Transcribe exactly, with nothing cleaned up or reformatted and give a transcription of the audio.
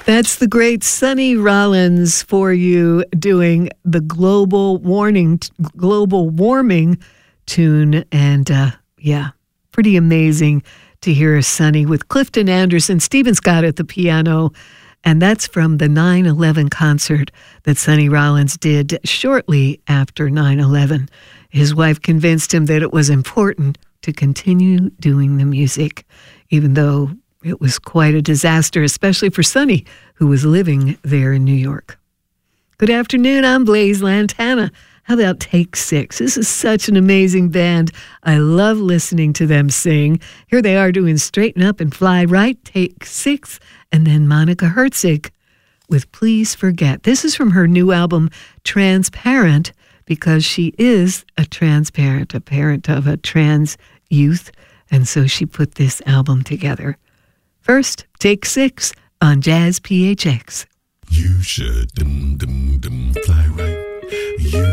That's the great Sonny Rollins for you doing the global warning, global warming tune. And uh, yeah, pretty amazing to hear Sonny with Clifton Anderson, Stephen Scott at the piano. And that's from the nine eleven concert that Sonny Rollins did shortly after nine eleven. His wife convinced him that it was important to continue doing the music, even though it was quite a disaster, especially for Sonny, who was living there in New York. Good afternoon, I'm Blaze Lantana. How about Take Six? This is such an amazing band. I love listening to them sing. Here they are doing Straighten Up and Fly Right, Take Six, and then Monica Herzig with Please Forget. This is from her new album, Transparent, because she is a transparent, a parent of a trans youth, and so she put this album together. First, Take Six on Jazz P H X. You should. Dum, dum.